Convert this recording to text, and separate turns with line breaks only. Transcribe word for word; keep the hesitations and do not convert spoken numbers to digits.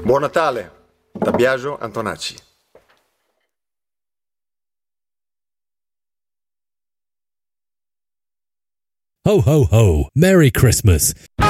Buon Natale, da Biagio Antonacci.
Ho ho ho, Merry Christmas.